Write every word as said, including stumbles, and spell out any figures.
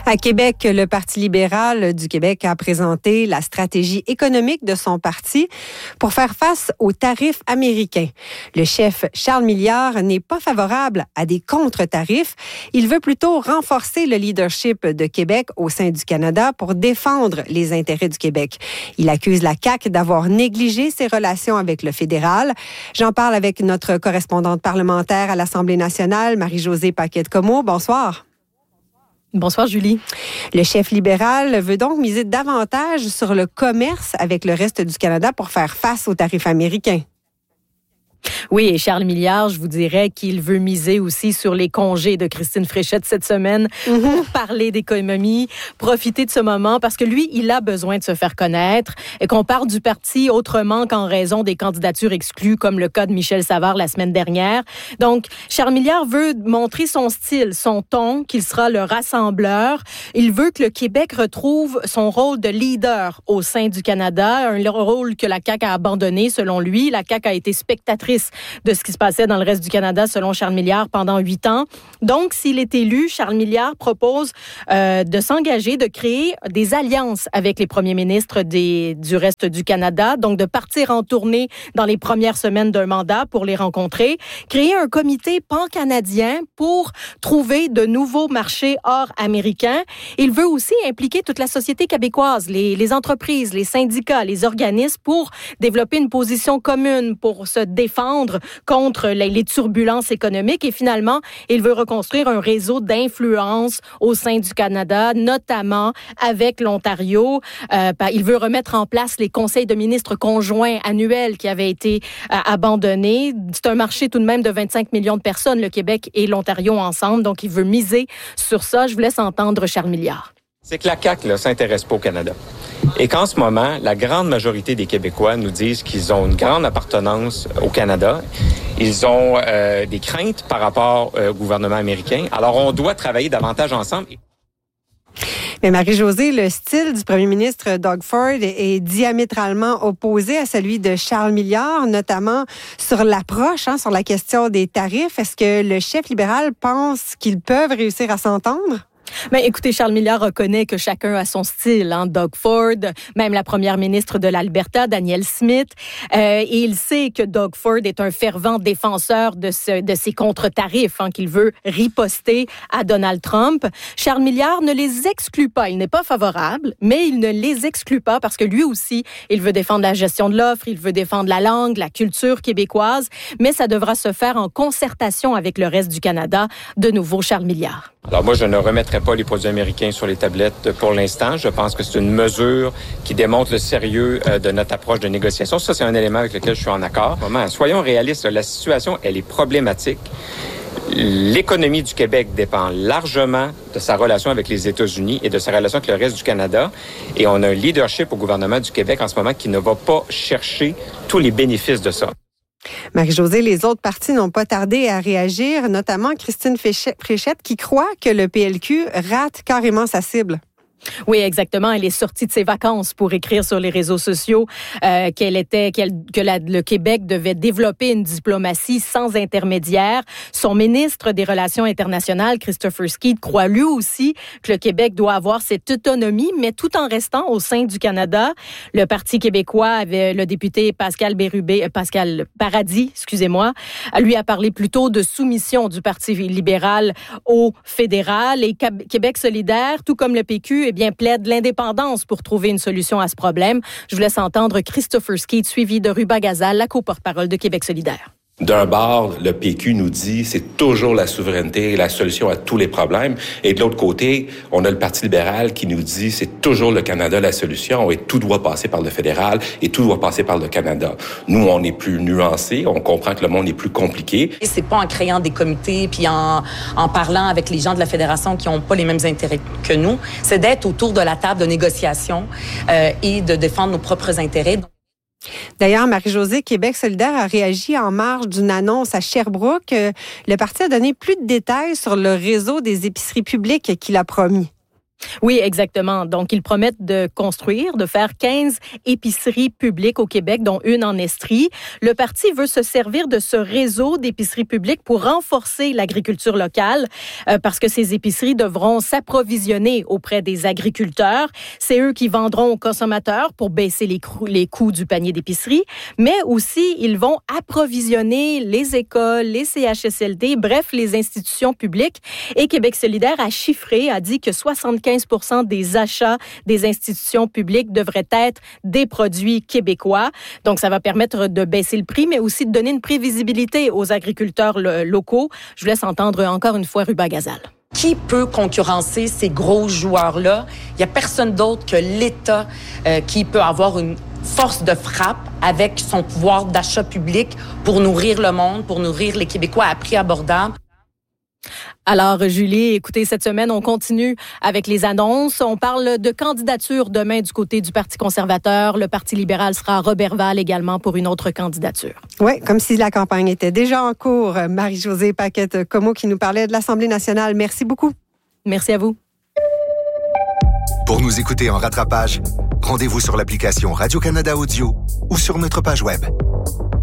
À Québec, le Parti libéral du Québec a présenté la stratégie économique de son parti pour faire face aux tarifs américains. Le chef Charles Milliard n'est pas favorable à des contre-tarifs. Il veut plutôt renforcer le leadership de Québec au sein du Canada pour défendre les intérêts du Québec. Il accuse la C A Q d'avoir négligé ses relations avec le fédéral. J'en parle avec notre correspondante parlementaire à l'Assemblée nationale, Marie-Josée Paquette-Comeau. Bonsoir. Bonsoir, Julie. Le chef libéral veut donc miser davantage sur le commerce avec le reste du Canada pour faire face aux tarifs américains. Oui, et Charles Milliard, je vous dirais qu'il veut miser aussi sur les congés de Christine Fréchette cette semaine mm-hmm. pour parler d'économie, profiter de ce moment parce que lui, il a besoin de se faire connaître et qu'on parle du parti autrement qu'en raison des candidatures exclues comme le cas de Michel Savard la semaine dernière. Donc, Charles Milliard veut montrer son style, son ton, qu'il sera le rassembleur. Il veut que le Québec retrouve son rôle de leader au sein du Canada, un rôle que la C A Q a abandonné selon lui. La C A Q a été spectatrice de ce qui se passait dans le reste du Canada, selon Charles Milliard, pendant huit ans. Donc, s'il est élu, Charles Milliard propose euh, de s'engager, de créer des alliances avec les premiers ministres des, du reste du Canada, donc de partir en tournée dans les premières semaines d'un mandat pour les rencontrer, créer un comité pan-canadien pour trouver de nouveaux marchés hors américains. Il veut aussi impliquer toute la société québécoise, les, les entreprises, les syndicats, les organismes pour développer une position commune, pour se défendre contre les, les turbulences économiques. Et finalement, il veut reconstruire un réseau d'influence au sein du Canada, notamment avec l'Ontario. Euh, il veut remettre en place les conseils de ministres conjoints annuels qui avaient été euh, abandonnés. C'est un marché tout de même de vingt-cinq millions de personnes, le Québec et l'Ontario ensemble. Donc, il veut miser sur ça. Je vous laisse entendre Charles Milliard. C'est que la C A Q ne s'intéresse pas au Canada. Et qu'en ce moment, la grande majorité des Québécois nous disent qu'ils ont une grande appartenance au Canada. Ils ont euh, des craintes par rapport euh, au gouvernement américain. Alors, on doit travailler davantage ensemble. Mais Marie-Josée, le style du premier ministre Doug Ford est diamétralement opposé à celui de Charles Milliard, notamment sur l'approche, hein, sur la question des tarifs. Est-ce que le chef libéral pense qu'ils peuvent réussir à s'entendre? Mais écoutez, Charles Milliard reconnaît que chacun a son style. Hein? Doug Ford, même la première ministre de l'Alberta, Danielle Smith. Euh, et il sait que Doug Ford est un fervent défenseur de, ce, de ces contre-tarifs hein, qu'il veut riposter à Donald Trump. Charles Milliard ne les exclut pas. Il n'est pas favorable, mais il ne les exclut pas parce que lui aussi, il veut défendre la gestion de l'offre, il veut défendre la langue, la culture québécoise, mais ça devra se faire en concertation avec le reste du Canada. De nouveau, Charles Milliard. Alors moi, je ne remettrai pas les produits américains sur les tablettes pour l'instant. Je pense que c'est une mesure qui démontre le sérieux de notre approche de négociation. Ça, c'est un élément avec lequel je suis en accord. Moment, soyons réalistes, la situation, elle est problématique. L'économie du Québec dépend largement de sa relation avec les États-Unis et de sa relation avec le reste du Canada. Et on a un leadership au gouvernement du Québec en ce moment qui ne va pas chercher tous les bénéfices de ça. Marie-Josée, les autres partis n'ont pas tardé à réagir, notamment Christine Fréchette qui croit que le P L Q rate carrément sa cible. Oui, exactement. Elle est sortie de ses vacances pour écrire sur les réseaux sociaux euh, qu'elle était, qu'elle, que la, le Québec devait développer une diplomatie sans intermédiaire. Son ministre des Relations internationales, Christopher Skeet, croit lui aussi que le Québec doit avoir cette autonomie, mais tout en restant au sein du Canada. Le Parti québécois avait le député Pascal Bérubé, Pascal Paradis, excusez-moi, lui a parlé plutôt de soumission du Parti libéral au fédéral. Et Québec solidaire, tout comme le P Q, eh bien, plaide l'indépendance pour trouver une solution à ce problème. Je vous laisse entendre Christopher Skeet, suivi de Ruba Gazal, la co-porte-parole de Québec solidaire. D'un bord, le P Q nous dit c'est toujours la souveraineté et la solution à tous les problèmes. Et de l'autre côté, on a le Parti libéral qui nous dit c'est toujours le Canada la solution et tout doit passer par le fédéral et tout doit passer par le Canada. Nous, on est plus nuancés, on comprend que le monde est plus compliqué. Et c'est pas en créant des comités puis en, en parlant avec les gens de la fédération qui n'ont pas les mêmes intérêts que nous, c'est d'être autour de la table de négociation euh, et de défendre nos propres intérêts. D'ailleurs, Marie-Josée, Québec solidaire a réagi en marge d'une annonce à Sherbrooke. Le parti a donné plus de détails sur le réseau des épiceries publiques qu'il a promis. Oui, exactement. Donc, ils promettent de construire, de faire quinze épiceries publiques au Québec, dont une en Estrie. Le parti veut se servir de ce réseau d'épiceries publiques pour renforcer l'agriculture locale, euh, parce que ces épiceries devront s'approvisionner auprès des agriculteurs. C'est eux qui vendront aux consommateurs pour baisser les, cou- les coûts du panier d'épicerie, mais aussi ils vont approvisionner les écoles, les C H S L D, bref, les institutions publiques. Et Québec solidaire a chiffré, a dit que soixante-quinze pour cent des achats des institutions publiques devraient être des produits québécois. Donc, ça va permettre de baisser le prix, mais aussi de donner une prévisibilité aux agriculteurs lo- locaux. Je vous laisse entendre encore une fois Ruba Gazal. Qui peut concurrencer ces gros joueurs-là? Il n'y a personne d'autre que l'État euh, qui peut avoir une force de frappe avec son pouvoir d'achat public pour nourrir le monde, pour nourrir les Québécois à prix abordable. Alors, Julie, écoutez, cette semaine, on continue avec les annonces. On parle de candidature demain du côté du Parti conservateur. Le Parti libéral sera à Roberval également pour une autre candidature. Oui, comme si la campagne était déjà en cours. Marie-Josée Paquette-Comeau qui nous parlait de l'Assemblée nationale. Merci beaucoup. Merci à vous. Pour nous écouter en rattrapage, rendez-vous sur l'application Radio-Canada Audio ou sur notre page web.